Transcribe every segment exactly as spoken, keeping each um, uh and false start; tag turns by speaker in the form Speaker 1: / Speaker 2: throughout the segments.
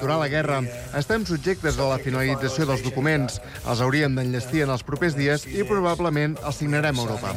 Speaker 1: aturar la guerra. Estem subjectes a la finalització dels documents. Els hauríem d'enllestir en els propers dies i probablement els signarem a Europa.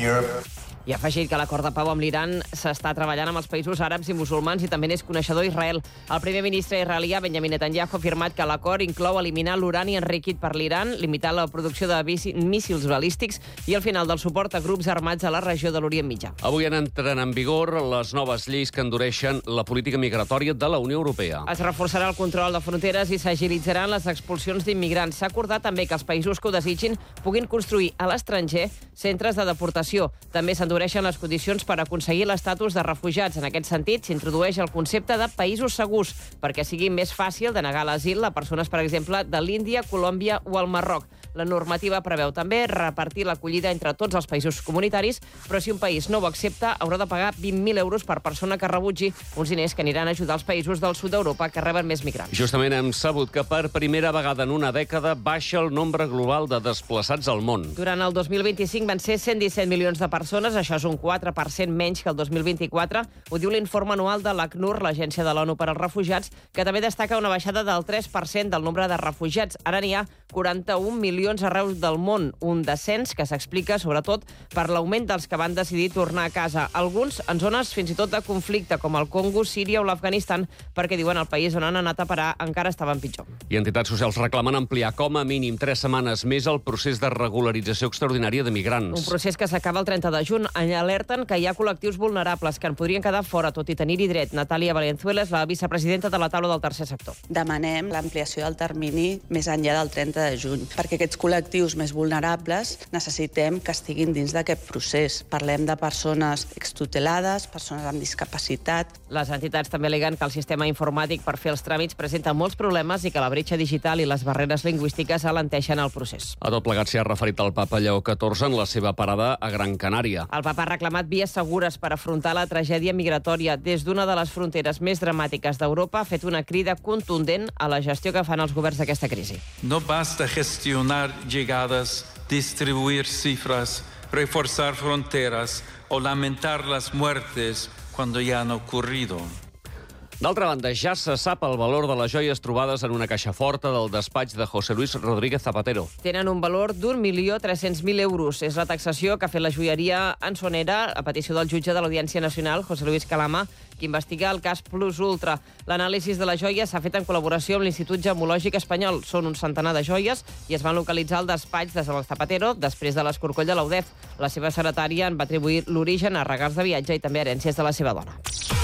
Speaker 2: I ha afegit que l'acord de pau amb l'Iran s'està treballant amb els països àrabs i musulmans i també n'és coneixedor Israel. El primer ministre israelià, Benjamin Netanyahu, ha afirmat que l'acord inclou eliminar l'urani enriquit per l'Iran, limitar la producció de míssils balístics i el final del suport a grups armats a la regió de l'Orient Mitjà.
Speaker 3: Avui entren en vigor les noves lleis que endureixen la política migratòria de la Unió Europea.
Speaker 2: Es reforçarà el control de fronteres i s'agilitzaran les expulsions d'immigrants. S'ha acordat també que els països que ho desitgin puguin construir a l'estranger centres de deportació. També s'endureixen les condicions per aconseguir l'estatus de refugiats. En aquest sentit, s'introdueix el concepte de països segurs perquè sigui més fàcil de negar l'asil a persones, per exemple, de l'Índia, Colòmbia o el Marroc. La normativa preveu també repartir l'acollida entre tots els països comunitaris, però si un país no ho accepta, haurà de pagar vint mil euros per persona que rebutgi, uns diners que aniran a ajudar els països del sud d'Europa que reben més migrants.
Speaker 3: Justament hem sabut que per primera vegada en una dècada baixa el nombre global de desplaçats al món.
Speaker 2: Durant el dos mil vint-i-cinc van ser cent disset milions de persones, això és un quatre per cent menys que el dos mil vint-i-quatre. Ho diu l'informe anual de l'ACNUR, l'Agència de l'ONU per als Refugiats, que també destaca una baixada del tres per cent del nombre de refugiats. Ara n'hi ha quaranta-un milions arreu del món, un descens que s'explica sobretot per l'augment dels que van decidir tornar a casa. Alguns en zones fins i tot de conflicte, com el Congo, Síria o l'Afganistan, perquè diuen el país on han anat a parar encara estaven pitjor.
Speaker 3: I entitats socials reclamen ampliar com a mínim tres setmanes més el procés de regularització extraordinària de migrants.
Speaker 2: Un procés que s'acaba el trenta de juny. Alerten que hi ha col·lectius vulnerables que en podrien quedar fora, tot i tenir-hi dret. Natàlia Valenzuela és la vicepresidenta de la taula del tercer sector.
Speaker 4: Demanem l'ampliació del termini més enllà del trenta de juny, perquè aquests col·lectius més vulnerables necessitem que estiguin dins d'aquest procés. Parlem de persones extutelades, persones amb discapacitat.
Speaker 2: Les entitats també aleguen que el sistema informàtic per fer els tràmits presenta molts problemes i que la bretxa digital i les barreres lingüístiques alenteixen el procés.
Speaker 3: A tot plegat s'hi ha referit el papa Lleó catorze en la seva parada a Gran Canària.
Speaker 2: El papa ha reclamat vies segures per afrontar la tragèdia migratòria. Des d'una de les fronteres més dramàtiques d'Europa ha fet una crida contundent a la gestió que fan els governs d'aquesta crisi.
Speaker 5: No basta gestionar llegadas, distribuir cifras, reforzar fronteras o lamentar las muertes cuando ya han ocurrido.
Speaker 3: D'altra banda, ja se sap el valor de les joies trobades en una caixa forta del despatx de José Luis Rodríguez Zapatero.
Speaker 2: Tenen un valor d'un milió tres-cents mil euros. És la taxació que ha fet la joieria Ansonera a petició del jutge de l'Audiència Nacional, José Luis Calama, que investiga el cas Plus Ultra. L'anàlisi de la joia s'ha fet en col·laboració amb l'Institut Gemològic Espanyol. Són un centenar de joies i es van localitzar al despatx de Zapatero després de l'escorcoll de l'U D E F. La seva secretària en va atribuir l'origen a regals de viatge i també herències de la seva dona.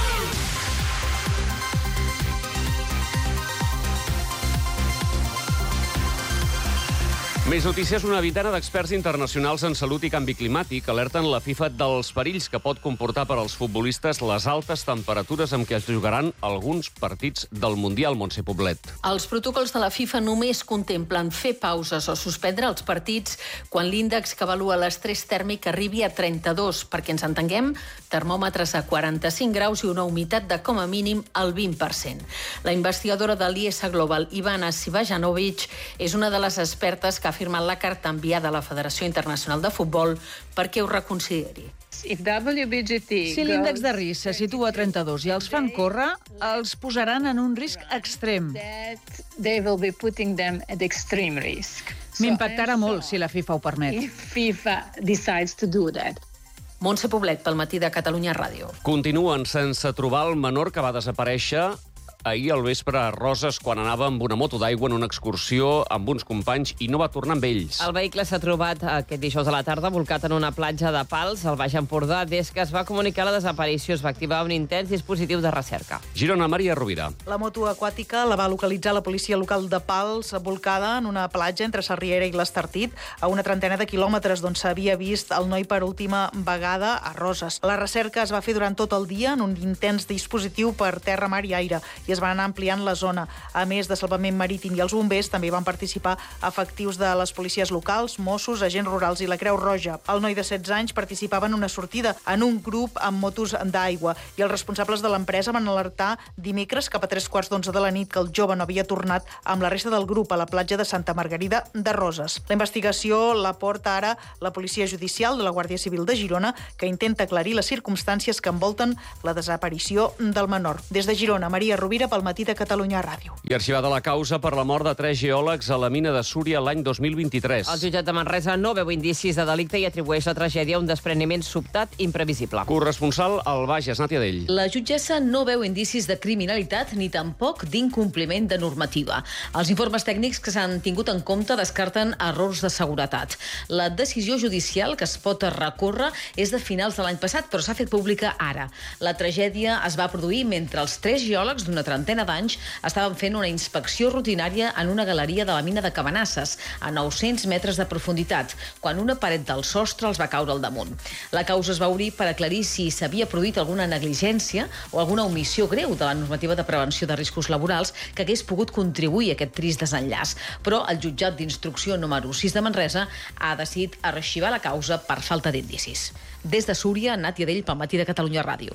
Speaker 3: Més notícies. Una vintena d'experts internacionals en salut i canvi climàtic alerten la FIFA dels perills que pot comportar per als futbolistes les altes temperatures amb què es jugaran alguns partits del Mundial. Montse Poblet.
Speaker 6: Els protocols de la FIFA només contemplen fer pauses o suspendre els partits quan l'índex que avalua l'estrès tèrmic arribi a trenta-dos. Perquè ens entenguem, termòmetres a quaranta-cinc graus i una humitat de com a mínim el vint per cent. La investigadora de l'I S Global, Ivana Sivajanovic, és una de les expertes que ha firmat la carta enviada a la Federació Internacional de Futbol perquè ho reconsideri.
Speaker 7: Si l'índex de risc se situa a trenta-dos i els fan córrer, els posaran en un risc extrem. M'impactarà molt si la FIFA ho permet.
Speaker 6: Montse Poblet, pel Matí de Catalunya Ràdio.
Speaker 3: Continuen sense trobar el menor que va desaparèixer ahir al vespre a Roses quan anava amb una moto d'aigua en una excursió amb uns companys i no va tornar amb ells.
Speaker 2: El vehicle s'ha trobat aquest dijous a la tarda volcat en una platja de Pals, al Baix Empordà. Des que es va comunicar la desaparició es va activar un intens dispositiu de recerca.
Speaker 3: Girona, Maria Rovira.
Speaker 8: La moto aquàtica la va localitzar la policia local de Pals, volcada en una platja entre Sarriera i l'Estartit, a una trentena de quilòmetres d'on s'havia vist el noi per última vegada a Roses. La recerca es va fer durant tot el dia en un intens dispositiu per terra, mar i aire, i es van anar ampliant la zona. A més de Salvament Marítim i els bombers, també van participar efectius de les policies locals, Mossos, agents rurals i la Creu Roja. El noi de setze anys participava en una sortida en un grup amb motos d'aigua i els responsables de l'empresa van alertar dimecres cap a tres quarts d'onze de la nit que el jove no havia tornat amb la resta del grup a la platja de Santa Margarida de Roses. La investigació la porta ara la Policia Judicial de la Guàrdia Civil de Girona, que intenta aclarir les circumstàncies que envolten la desaparició del menor. Des de Girona, Maria Rovira, Rovira pel Matí de Catalunya Ràdio.
Speaker 3: I arxivada la causa per la mort de tres geòlegs a la mina de Súria l'any dos mil vint-i-tres.
Speaker 2: El jutjat de Manresa no veu indicis de delicte i atribueix la tragèdia a un despreniment sobtat imprevisible.
Speaker 3: Corresponsal al Bages, Nàtia Dell.
Speaker 9: La jutgessa no veu indicis de criminalitat ni tampoc d'incompliment de normativa. Els informes tècnics que s'han tingut en compte descarten errors de seguretat. La decisió judicial que es pot recórrer és de finals de l'any passat, però s'ha fet pública ara. La tragèdia es va produir mentre els tres geòlegs d'una trentena d'anys estaven fent una inspecció rutinària en una galeria de la mina de Cabanasses, a nou-cents metres de profunditat, quan una paret del sostre els va caure al damunt. La causa es va obrir per aclarir si s'havia produït alguna negligència o alguna omissió greu de la normativa de prevenció de riscos laborals que hagués pogut contribuir a aquest trist desenllaç. Però el jutjat d'instrucció número sis de Manresa ha decidit arxivar la causa per falta d'indicis. Des de Súria, Nàtia Dell pel Matí de Catalunya Ràdio.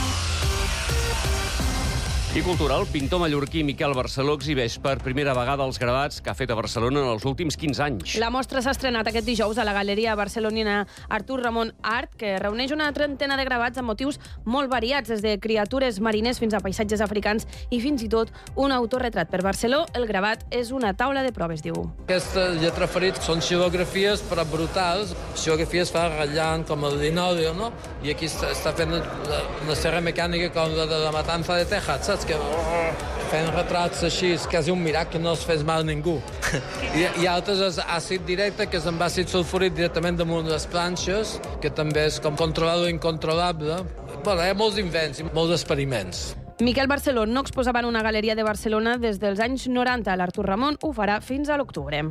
Speaker 3: I cultural, pintor mallorquí Miquel Barceló exhibeix per primera vegada els gravats que ha fet a Barcelona en els últims quinze anys.
Speaker 10: La mostra s'ha estrenat aquest dijous a la galeria barcelonina Artur Ramon Art, que reuneix una trentena de gravats amb motius molt variats, des de criatures marines fins a paisatges africans i fins i tot un autorretrat. Per Barceló, el gravat és una taula de proves, diu.
Speaker 11: Aquesta lletra ferit són xilografies però brutals, xilografies fa ratllant com el linòleo, no? I aquí està, està fent una serra mecànica com la de la matança de Texas, saps? Que fent retrats així, és quasi un miracle que no es fes mal a ningú. I, i altres és àcid directe, que és amb àcid sulfúric directament damunt les planxes, que també és com controlar l'incontrolable. Bueno, hi ha molts invents i molts experiments.
Speaker 10: Miquel Barceló no exposava en una galeria de Barcelona des dels anys noranta. L'Artur Ramon ho farà fins a l'octubre.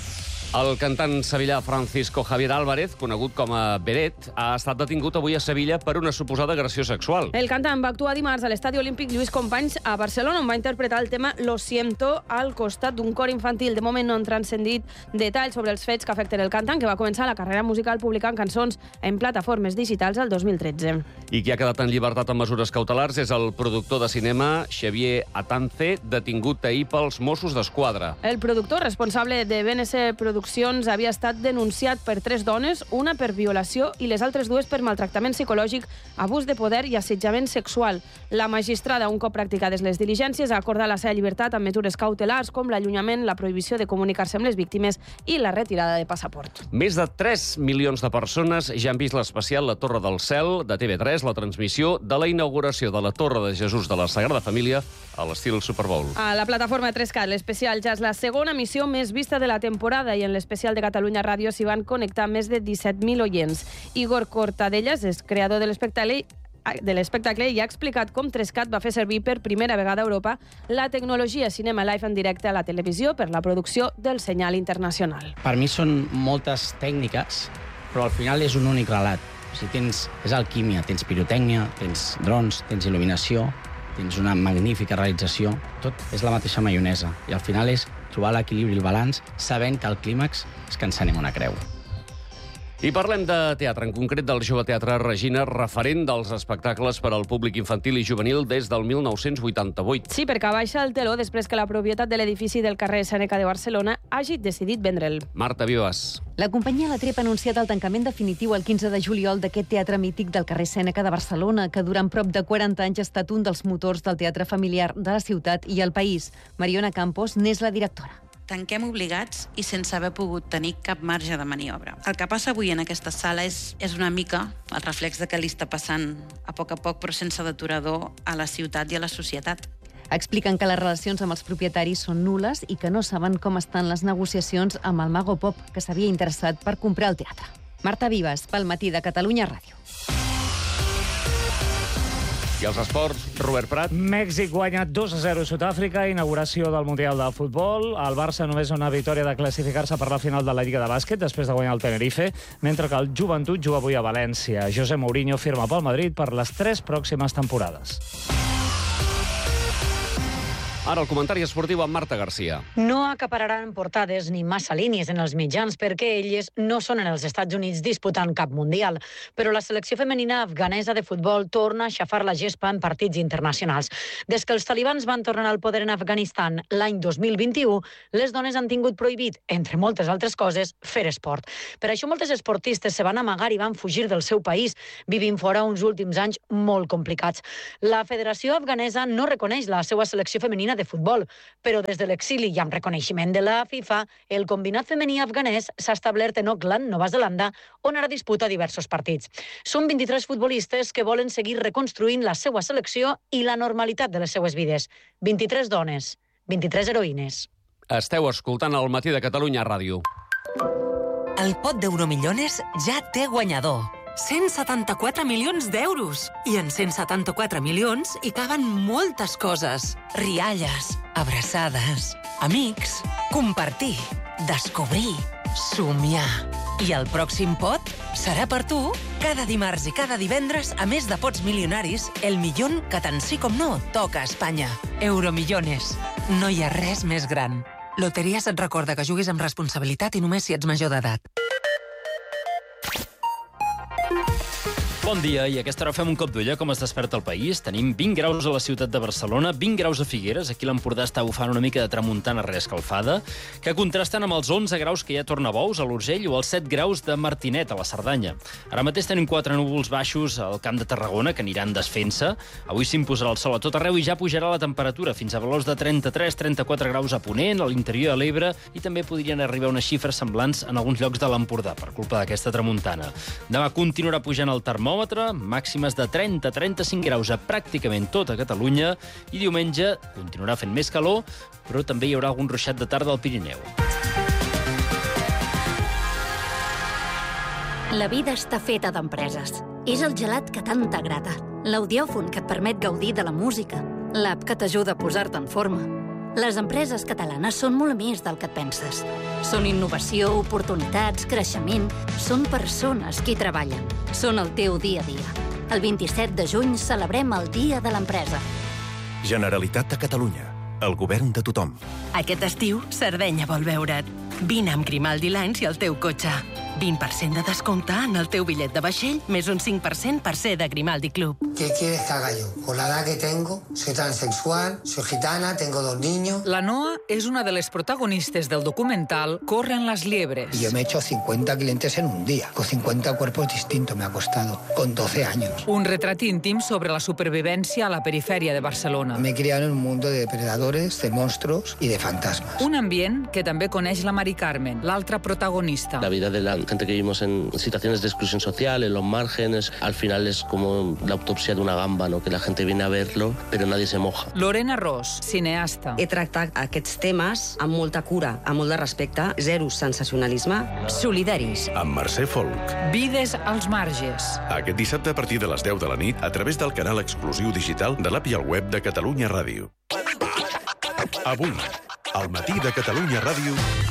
Speaker 3: El cantant sevillà Francisco Javier Álvarez, conegut com a Beret, ha estat detingut avui a Sevilla per una suposada agressió sexual.
Speaker 10: El cantant va actuar dimarts a l'Estadi Olímpic Lluís Companys a Barcelona, on va interpretar el tema Lo siento al costat d'un cor infantil. De moment no han transcendit detalls sobre els fets que afecten el cantant, que va començar la carrera musical publicant cançons en plataformes digitals el dos mil tretze.
Speaker 3: I qui ha quedat en llibertat amb mesures cautelars és el productor de cinema Xavier Atance, detingut ahir pels Mossos d'Esquadra.
Speaker 10: El productor responsable de B N C Produccions havia estat denunciat per tres dones, una per violació i les altres dues per maltractament psicològic, abús de poder i assetjament sexual. La magistrada, un cop practicades les diligències, ha acordat la seva llibertat amb mesures cautelars com l'allunyament, la prohibició de comunicar-se amb les víctimes i la retirada de passaport.
Speaker 3: Més de tres milions de persones ja han vist l'especial La Torre del Cel de T V tres, la transmissió de la inauguració de la Torre de Jesús de la Sagrada Família a l'estil Super Bowl.
Speaker 10: A la plataforma tres cat, l'especial ja és la segona emissió més vista de la temporada i en l'especial de Catalunya Ràdio s'hi van connectar més de disset mil oients. Igor Cortadellas és creador de l'espectacle de l'espectacle i ha explicat com tres cat va fer servir per primera vegada a Europa la tecnologia Cinema Live en directe a la televisió per la producció del senyal internacional.
Speaker 12: Per mi són moltes tècniques, però al final és un únic relat. O sigui, tens, és alquímia, tens pirotècnia, tens drons, tens il·luminació, tens una magnífica realització. Tot és la mateixa maionesa. I al final és trobar l'equilibri i el balanç, sabent que el clímax és que ens anem una creu.
Speaker 3: I parlem de teatre, en concret del Jove Teatre Regina, referent dels espectacles per al públic infantil i juvenil des del mil nou-cents vuitanta-vuit.
Speaker 10: Sí, perquè baixa el teló després que la propietat de l'edifici del carrer Sèneca de Barcelona hagi decidit vendre'l.
Speaker 3: Marta Vives.
Speaker 13: La companyia La Trep ha anunciat el tancament definitiu el quinze de juliol d'aquest teatre mític del carrer Sèneca de Barcelona, que durant prop de quaranta anys ha estat un dels motors del teatre familiar de la ciutat i el país. Mariona Campos n'és la directora.
Speaker 14: Tanquem obligats i sense haver pogut tenir cap marge de maniobra. El que passa avui en aquesta sala és, és una mica el reflex de què li està passant a poc a poc, però sense deturador, a la ciutat i a la societat.
Speaker 13: Expliquen que les relacions amb els propietaris són nules i que no saben com estan les negociacions amb el Mago Pop, que s'havia interessat per comprar el teatre. Marta Vives, pel Matí de Catalunya Ràdio.
Speaker 3: I els esports, Robert Prat.
Speaker 15: Mèxic guanya dos a zero a Sud-àfrica, inauguració del Mundial de Futbol. El Barça només una victòria de classificar-se per la final de la Lliga de Bàsquet després de guanyar el Tenerife, mentre que el Joventut juga avui a València. José Mourinho firma pel Madrid per les tres pròximes temporades.
Speaker 3: Ara el comentari esportiu amb Marta Garcia.
Speaker 16: No acapararan portades ni massa línies en els mitjans perquè elles no són en els Estats Units disputant cap mundial. Però la selecció femenina afganesa de futbol torna a xafar la gespa en partits internacionals. Des que els talibans van tornar al poder en Afganistan l'any dos mil vint-i-u, les dones han tingut prohibit, entre moltes altres coses, fer esport. Per això moltes esportistes se van amagar i van fugir del seu país, vivint fora uns últims anys molt complicats. La Federació Afganesa no reconeix la seva selecció femenina de futbol, però des de l'exili i amb reconeixement de la FIFA, el combinat femení afganès s'ha establert en Auckland, Nova Zelanda, on ara disputa diversos partits. Són vint-i-tres futbolistes que volen seguir reconstruint la seva selecció i la normalitat de les seues vides. vint-i-tres dones, vint-i-tres heroïnes.
Speaker 3: Esteu escoltant el Matí de Catalunya Ràdio.
Speaker 17: El pot d'Euromillones ja té guanyador. cent setanta-quatre milions d'euros. I en cent setanta-quatre milions hi caben moltes coses. Rialles, abraçades, amics, compartir, descobrir, somiar. I el pròxim pot serà per tu. Cada dimarts i cada divendres, a més de pots milionaris, el millón que tant sí com no toca a Espanya. Euromillones. No hi ha res més gran. Loteries et recorda que juguis amb responsabilitat i només si ets major d'edat.
Speaker 18: Bon dia, i a aquesta hora fem un cop d'ull com es desperta el país. Tenim vint graus a la ciutat de Barcelona, vint graus a Figueres, aquí l'Empordà està bufant una mica de tramuntana reescalfada, que contrasten amb els onze graus que hi ha a Tornabous, a l'Urgell, o els set graus de Martinet, a la Cerdanya. Ara mateix tenim quatre núvols baixos al Camp de Tarragona, que aniran desfent-se. Avui s'imposarà el sol a tot arreu i ja pujarà la temperatura fins a valors de trenta-tres trenta-quatre graus a Ponent, a l'interior de l'Ebre, i també podrien arribar unes xifres semblants en alguns llocs de l'Empordà, per culpa d'aquesta tramuntana. Demà continuarà pujant el termòmetre, màximes de trenta a trenta-cinc graus a pràcticament tota Catalunya, i diumenge continuarà fent més calor, però també hi haurà algun ruixat de tarda al Pirineu.
Speaker 19: La vida està feta d'empreses. És el gelat que tant t'agrada, l'audiòfon que et permet gaudir de la música, l'app que t'ajuda a posar-te en forma. Les empreses catalanes són molt més del que et penses. Són innovació, oportunitats, creixement. Són persones qui treballen. Són el teu dia a dia. El vint-i-set de juny celebrem el Dia de l'Empresa.
Speaker 20: Generalitat de Catalunya. El govern de tothom.
Speaker 17: Aquest estiu, Sardenya vol veure't. Vine amb Grimaldi Lines i el teu cotxe. vint per cent de descompte en el teu bitllet de vaixell, més un cinc per cent per ser de Grimaldi Club.
Speaker 21: ¿Qué quieres que haga yo? Con la edad que tengo, soy transexual, soy gitana, tengo dos niños.
Speaker 22: La Noa és una de les protagonistes del documental Corren las liebres.
Speaker 21: Y yo me he hecho cincuenta clientes en un día, con cincuenta cuerpos distintos me ha costado, con doce años.
Speaker 22: Un retrat íntim sobre la supervivència a la perifèria de Barcelona.
Speaker 21: Me he criado en un mundo de depredadores, de monstruos y de fantasmas.
Speaker 22: Un ambient que també coneix la Mari Carmen, l'altra protagonista.
Speaker 23: La vida de la gente que vivimos en situaciones de exclusión social, en los márgenes, al final es como la autopsia de una gamba, ¿no? Que la gente viene a verlo, pero nadie se moja.
Speaker 22: Lorena Ros, cineasta.
Speaker 24: He tractat aquests temes amb molta cura, amb molt de respecte, zero sensacionalisme.
Speaker 17: Solidaris.
Speaker 20: Amb Mercè Folk.
Speaker 22: Vides als marges.
Speaker 20: Aquest dissabte a partir de les deu de la nit a través del canal exclusiu digital de l'app i el web de Catalunya Ràdio. Avui, al Matí de Catalunya Ràdio...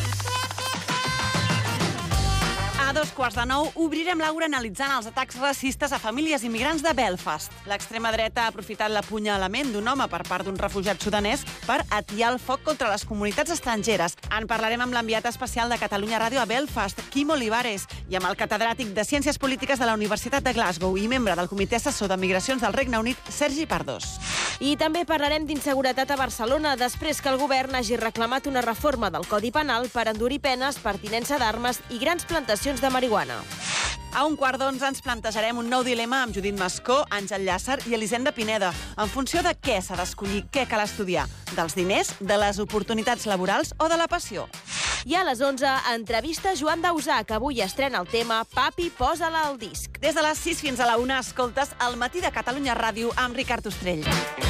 Speaker 25: A dos quarts de nou obrirem l'aura analitzant els atacs racistes a famílies immigrants de Belfast. L'extrema dreta ha aprofitat l'apunyalament d'un home per part d'un refugiat sudanès per atiar el foc contra les comunitats estrangeres. En parlarem amb l'enviat especial de Catalunya Ràdio a Belfast, Quim Olivares, i amb el catedràtic de Ciències Polítiques de la Universitat de Glasgow i membre del Comitè Assessor de Migracions del Regne Unit, Sergi Pardós.
Speaker 10: I també parlarem d'inseguretat a Barcelona després que el govern hagi reclamat una reforma del Codi Penal per endurir penes per tinença d'armes i grans plantacions de marihuana.
Speaker 25: A un quart d'onze ens plantejarem un nou dilema amb Judit Mascó, Àngel Llàcer i Elisenda Pineda, en funció de què s'ha d'escollir, què cal estudiar, dels diners, de les oportunitats laborals o de la passió.
Speaker 10: I a les onze, entrevista Joan Dausà, que avui estrena el tema Papi, posa-la al disc.
Speaker 25: Des de les sis fins a la una escoltes El Matí de Catalunya Ràdio amb Ricard Ostrell.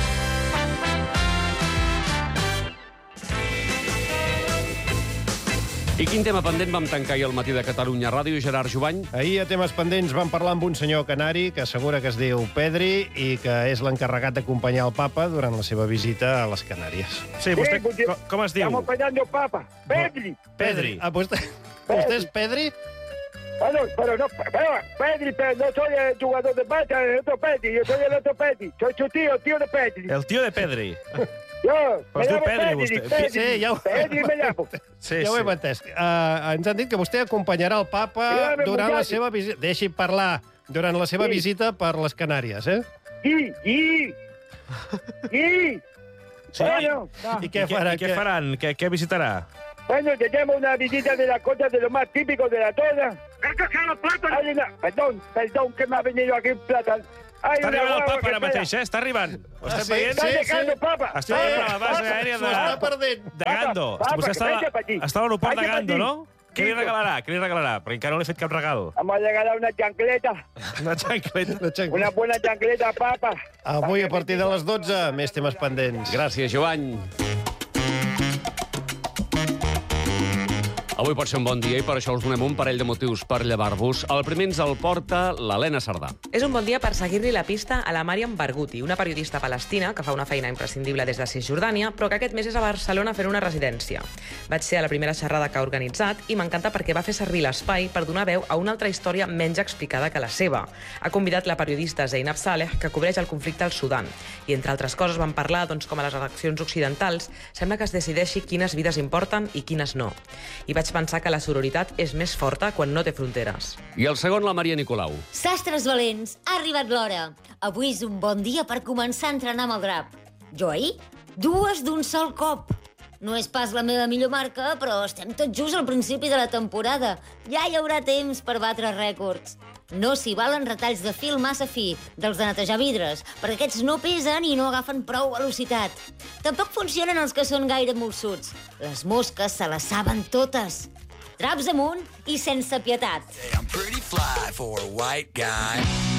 Speaker 3: I quin tema pendent vam tancar ahir al Matí de Catalunya Ràdio, Gerard Jubany?
Speaker 26: Ahir a temes pendents vam parlar amb un senyor canari que assegura que es diu Pedri i que és l'encarregat d'acompanyar el papa durant la seva visita a les Canàries. Sí, vostè
Speaker 27: Sí,
Speaker 26: com, com es diu?
Speaker 27: Estamos acompañando al Papa. Pedri.
Speaker 26: Pedri. Ah, vostè, vostè és Pedri?
Speaker 27: Bueno, pero no, pero Pedri, pero no soy el jugador de Barça, el otro Pedri, yo soy el otro Pedri. Soy su tío, tío de Pedri.
Speaker 26: El tío de Pedri.
Speaker 27: Jo,
Speaker 26: Però es diu Pedri, vostè. Sí, ja ho...
Speaker 27: Pedri me llamo.
Speaker 26: Sí, ja ho hem entès. Uh, ens han dit que vostè acompanyarà el papa durant la seva visita... Deixi parlar. Durant la seva visita per les Canàries, eh?
Speaker 27: Sí, sí. Sí.
Speaker 26: Sí. Bueno, ¿Y qué farán?
Speaker 1: ¿Y qué farán? ¿Qué, qué visitará?
Speaker 27: Bueno, tenemos una visita de las cosas de lo más típico de la zona. Hay una... Perdón, perdón, que me ha venido aquí un plátano. Hay
Speaker 1: Està
Speaker 27: una
Speaker 1: arribant el
Speaker 27: guagua
Speaker 1: papa
Speaker 27: que
Speaker 1: ara
Speaker 27: espera.
Speaker 1: mateix, eh? Està arribant. Ho estem
Speaker 27: sí,
Speaker 1: veient?
Speaker 27: Està llegando, papa.
Speaker 1: Està a la base aèria de...
Speaker 26: S'ho està perdent.
Speaker 1: de Gando.
Speaker 27: Papa,
Speaker 1: Vostè està,
Speaker 27: vaya pa' aquí.
Speaker 1: està a l'aeroport de
Speaker 27: Vaya pa'
Speaker 1: Gando,
Speaker 27: aquí.
Speaker 1: no? Què li regalarà? Què li regalarà? Perquè encara no li he fet cap regal.
Speaker 27: Vamos a regalar una chancleta.
Speaker 1: Una xancleta.
Speaker 27: Una buena chancleta, papa.
Speaker 26: Avui, a partir de les dotze, més temes pendents.
Speaker 3: Gràcies, Joan. Avui pot ser un bon dia i per això us donem un parell de motius per llevar-vos. El primer ens el porta l'Helena Cerdà.
Speaker 2: És un bon dia per seguir-li la pista a la Mariam Barghouti, una periodista palestina que fa una feina imprescindible des de Cisjordània, però que aquest mes és a Barcelona fent una residència. Vaig ser a la primera xerrada que ha organitzat i m'encanta perquè va fer servir l'espai per donar veu a una altra història menys explicada que la seva. Ha convidat la periodista Zeinab Saleh, que cobreix el conflicte al Sudan. I, entre altres coses, van parlar doncs, com a les redaccions occidentals sembla que es decideixi quines vides importen i quines no. I vaig pensar que la sororitat és més forta quan no té fronteres.
Speaker 3: I el segon, la Maria Nicolau.
Speaker 4: Sastres valents, ha arribat l'hora. Avui és un bon dia per començar a entrenar amb el drap. Jo ahir, dues d'un sol cop. No és pas la meva millor marca, però estem tot just al principi de la temporada. Ja hi haurà temps per batre rècords. No s'hi valen retalls de fil massa fi, dels de netejar vidres, perquè aquests no pesen i no agafen prou velocitat. Tampoc funcionen els que són gaire molsuts. Les mosques se les saben totes. Draps amunt i sense pietat.
Speaker 5: I'm pretty fly for a white guy.